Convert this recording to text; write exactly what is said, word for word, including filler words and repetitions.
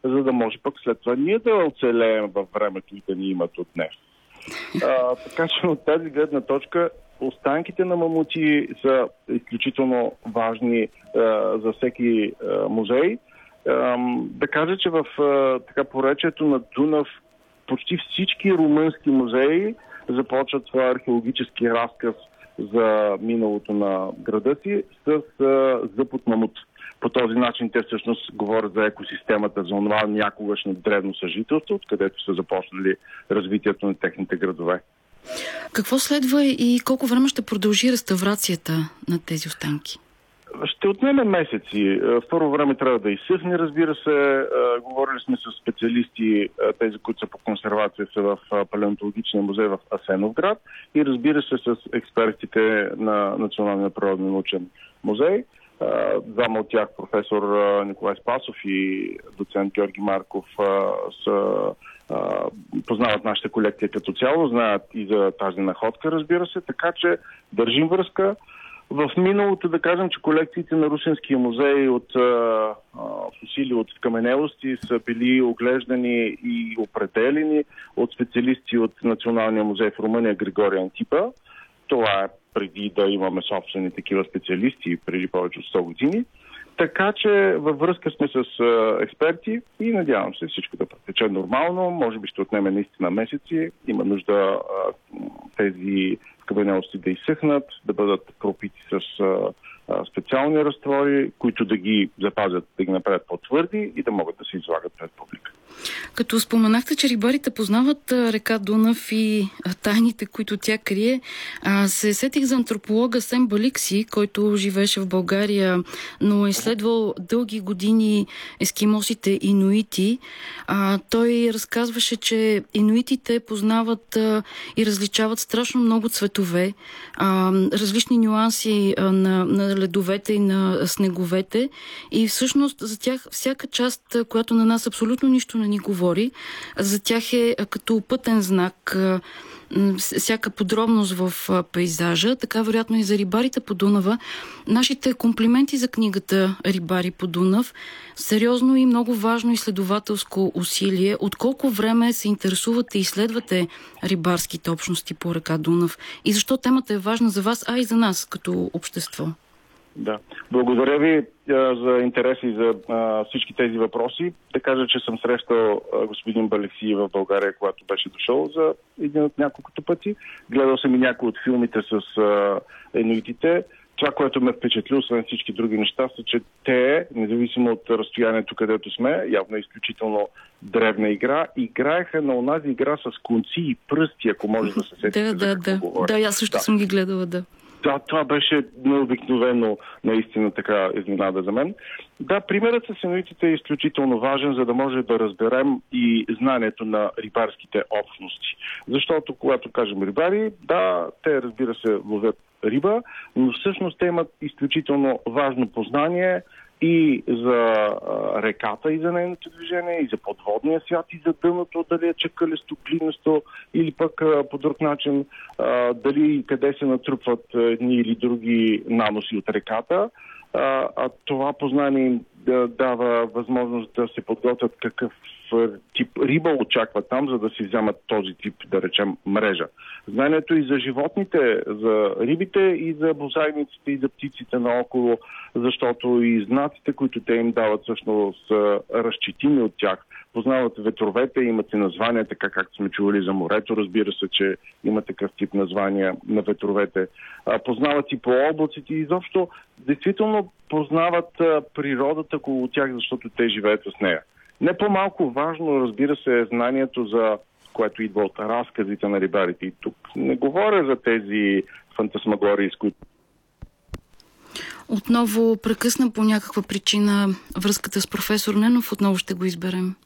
за да може пък след това ние да оцелеем във времето и да ни имат от днес. А, така че от тази гледна точка останките на мамути са изключително важни а, за всеки а, музей. А, да кажа, че в а, така поречието на Дунав почти всички румънски музеи започват своя археологически разказ за миналото на града си с а, зъб от мамут. По този начин те всъщност говорят за екосистемата, за това някогашно древно съжителство, откъдето са започнали развитието на техните градове. Какво следва и колко време ще продължи реставрацията на тези останки? Ще отнеме месеци. В първо време трябва да изсъхне, разбира се. Говорили сме с специалисти, тези, които са по консервация, са в Палеонтологичния музей в Асеновград и разбира се с експертите на Националния природно-научен музей. Двама от тях, професор Николай Спасов и доцент Георги Марков, са, познават нашата колекция като цяло, знаят и за тази находка, разбира се, така че държим връзка. В миналото да кажем, че колекциите на Русенския музей от а, фосили от каменелости са били оглеждани и определени от специалисти от Националния музей в Румъния Григорий Антипа. Това е преди да имаме собствени такива специалисти, преди повече от сто години. Така че във връзка сме с а, експерти и надявам се всичко да протече нормално. Може би ще отнеме наистина месеци. Има нужда а, тези каменелости да изсъхнат, да бъдат пропити с а, а, специални разтвори, които да ги запазят, да ги направят по-твърди и да могат да се излагат пред публика. Като споменахте, че рибарите познават река Дунав и тайните, които тя крие, а, се сетих за антрополога Сем Баликси, който живееше в България, но е изследвал дълги години ескимосите инуити. А, той разказваше, че инуитите познават а, и различават страшно много цветове, а, различни нюанси а, на, на ледовете и на снеговете и всъщност за тях всяка част, която на нас абсолютно нищо не ни говори, за тях е като пътен знак, всяка подробност в пейзажа, така вероятно и за рибарите по Дунава. Нашите комплименти за книгата "Рибари по Дунав", сериозно и много важно изследователско усилие. От колко време се интересувате и изследвате рибарските общности по река Дунав и защо темата е важна за вас, а и за нас като общество? Да. Благодаря ви а, за интерес и за а, всички тези въпроси. Да кажа, че съм срещал а, господин Баликси в България, когато беше дошъл за един от няколкото пъти. Гледал съм и някои от филмите с а, енуитите. Това, което ме впечатли, освен всички други неща, са, че те, независимо от разстоянието, където сме, явно е изключително древна игра, играеха на онази игра с конци и пръсти, ако може да се сетите. Да, да, да. Да, аз също да. съм ги гледала, да. Да, това беше необикновено наистина така изненада за мен. Да, примерът с енуитите е изключително важен, за да може да разберем и знанието на рибарските общности. Защото когато кажем рибари, да, те разбира се ловят риба, но всъщност те имат изключително важно познание и за а, реката и за нейното движение, и за подводния свят, и за дъното, дали е чакалесто, клинесто, или пък а, по друг начин, а, дали къде се натрупват едни или други наноси от реката. А, а това познание им да, дава възможност да се подготвят какъв тип риба очакват там, за да си вземат този тип, да речем, мрежа. Знанието и за животните, за рибите, и за бозайниците, и за птиците наоколо, защото и знаците, които те им дават, всъщност са разчетими от тях. Познават ветровете, имат и названия, така както сме чували за морето, разбира се, че има такъв тип названия на ветровете. Познават и по облаците, и изобщо действително познават природата около тях, защото те живеят с нея. Не по-малко важно, разбира се, е знанието, за което идва от разказите на рибарите. И тук не говоря за тези фантасмагории, с които... Отново прекъсна по някаква причина връзката с професор Ненов. Отново ще го изберем.